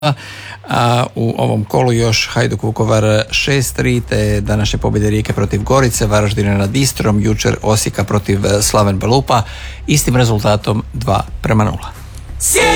A u ovom kolu još Hajduk Vukovar 6-3, te današnje pobjede Rijeke protiv Gorice, Varaždina nad Istrom, jučer Osijeka protiv Slaven Belupa, istim rezultatom 2:0.